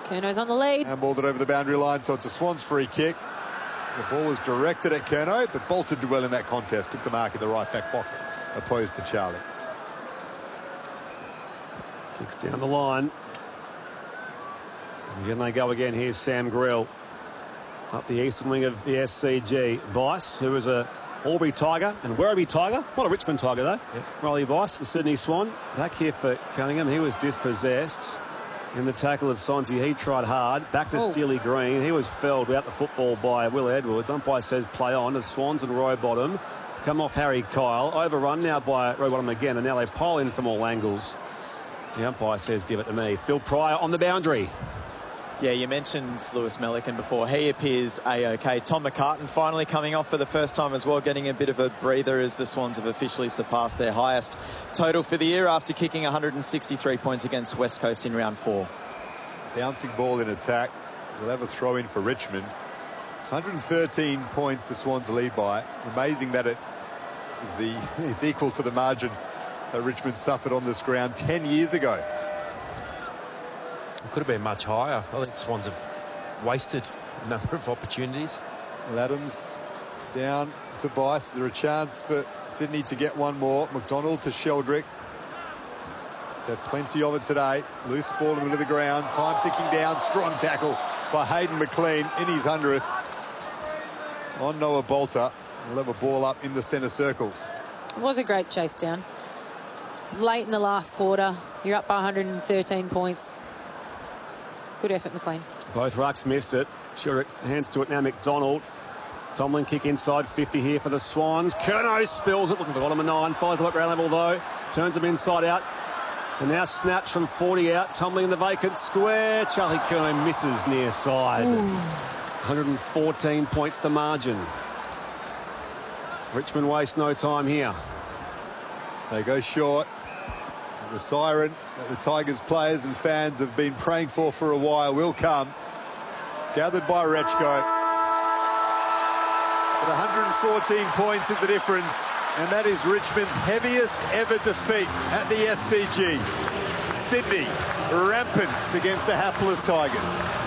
Curno's on the lead. And balled it over the boundary line, so it's a Swans free kick. The ball was directed at Curnow, but Bolton did well in that contest. Took the mark in the right back pocket, opposed to Charlie. Kicks down the line. And again they go again. Here's Sam Grell up the eastern wing of the SCG. Bice, who is a Albury Tiger and Werribee Tiger. Not a Richmond Tiger, though. Yep. Riley Bice, the Sydney Swan. Back here for Cunningham. He was dispossessed in the tackle of Sonsie. He tried hard. Back to Steely Green. He was felled without the football by Will Edwards. Umpire says play on as Swans and Rowbottom come off Harry Kyle. Overrun now by Rowbottom again, and now they pile in from all angles. The umpire says give it to me. Phil Pryor on the boundary. Yeah, you mentioned Lewis Melican before. He appears A-OK. Tom McCartan finally coming off for the first time as well, getting a bit of a breather as the Swans have officially surpassed their highest total for the year after kicking 163 points against West Coast in round 4. Bouncing ball in attack. We'll have a throw in for Richmond. 113 points the Swans lead by. Amazing that it is equal to the margin that Richmond suffered on this ground 10 years ago. It could have been much higher. I think Swans have wasted a number of opportunities. Adams down to Bice. Is there a chance for Sydney to get one more? McDonald to Sheldrick. He's had plenty of it today. Loose ball in the middle of the ground. Time ticking down. Strong tackle by Hayden McLean in his 100th. On Noah Bolter. We'll have a ball up in the centre circles. It was a great chase down. Late in the last quarter, you're up by 113 points. Good effort, McLean. Both rucks missed it. Sheldrick hands to it now. McDonald. Tomlin kick inside 50 here for the Swans. Curnow spills it, looking for bottom of 9. Fires them at ground level though. Turns them inside out. And now snaps from 40 out. Tumbling in the vacant square. Charlie Curnow misses near side. Ooh. 114 points the margin. Richmond waste no time here. They go short. The siren that the Tigers players and fans have been praying for a while will come. It's gathered by Rechko. But 114 points is the difference, and that is Richmond's heaviest ever defeat at the SCG. Sydney rampant against the hapless Tigers.